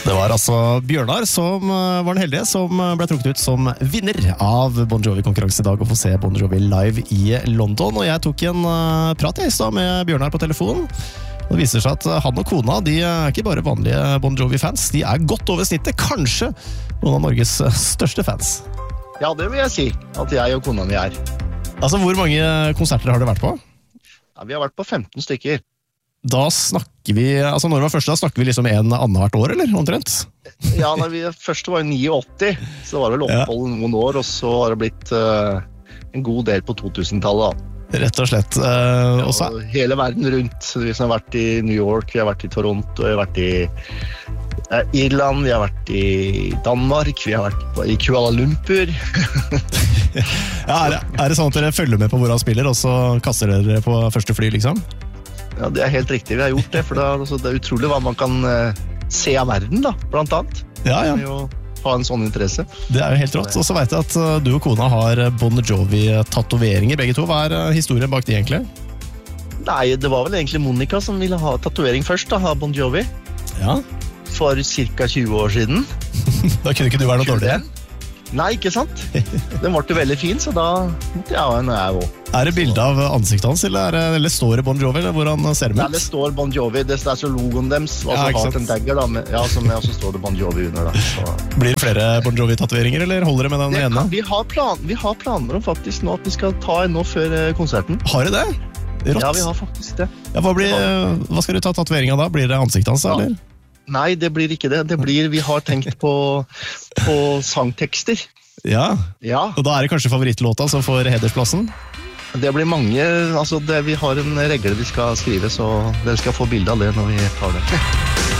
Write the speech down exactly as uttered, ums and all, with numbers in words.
Det var altså Bjørnar som var den heldige som ble trukket ut som vinner av Bon Jovi-konkurranse i dag og få se Bon Jovi live i London. Og jeg tok en prat i stad med Bjørnar på telefonen. Det viser seg at han og kona de er ikke bare vanlige Bon Jovi-fans, de er godt over snittet, kanskje noen av Norges største fans. Ja, det vil jeg si, at jeg og kona mi er. Altså, hvor mange konserter har dere vært på? Ja, vi har vært på femten stykker. Da snakker vi, altså når det var første, da snakker vi liksom en annen hvert år, eller omtrent? Ja, når vi første var i åttini, så var det vel opphold ja. Noen år, og så har det blitt uh, en god del på to-tusentallet da. Rett og slett. Uh, ja, også... Hele verden rundt. Vi har vært i New York, vi har vært i Toronto, vi har vært i uh, Irland, vi har vært i Danmark, vi har vært på, i Kuala Lumpur. Ja, er det, er det sånn at dere følger med på hvor han spiller, og så kaster dere på første fly, liksom? Ja, det er helt riktig, vi har gjort det, for det, altså, det er utrolig hva man kan uh, se av verden, da, blant annet. Ja, ja. Med å ha en sånn interesse. Det er jo helt rått, og så vet jeg at uh, du og kona har Bon Jovi-tatoveringer, begge to. Hva er uh, historien bak de, egentlig? Nei, det var vel egentlig Monica som ville ha tatovering først, da, ha Bon Jovi. Ja. For cirka tjue år siden. Da kunne ikke du være noe dårligere. Nei, ikke sant? Den ble veldig fin, så da måtte jeg ha en jeg også. Er det bilde av ansiktet hans, eller, er det, eller står det Bon Jovi, eller hvor han ser med ut? Ja, det står Bon Jovi, det er så logoen deres, og så har en dagger da, med, ja, som, og så står det Bon Jovi under da. Så. Blir det flere Bon Jovi-tatoveringer, eller holder det med den det, ene? Vi har, plan, vi har planer om faktisk nå at vi skal ta en nå før konserten. Har du det? Rått. Ja, vi har faktisk det. Ja, hva, blir, hva skal du ta tatovering av da? Blir det ansiktet hans, ja. Eller? Nei, det blir ikke det. Det blir, vi har tenkt på, på sangtekster. Ja. Ja, og da er det kanskje favorittlåta som får hedersplassen? Det blir mange, altså det, vi har en regle vi skal skrive, så dere skal få bilde av det når vi tar det.